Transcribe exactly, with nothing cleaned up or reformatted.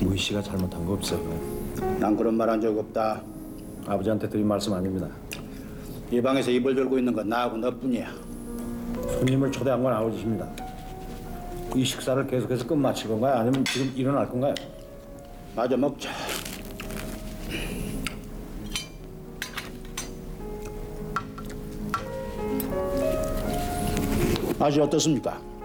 우희 씨가 잘못한 거 없어요. 난 그런 말 한 적 없다. 아버지한테 드린 말씀 아닙니다. 이 방에서 입을 들고 있는 건 나하고 너뿐이야. 손님을 초대한 건 아버지십니다. 이 식사를 계속해서 끝마칠 건가요? 아니면 지금 일어날 건가요? 마저 먹자. 맛이 어떻습니까?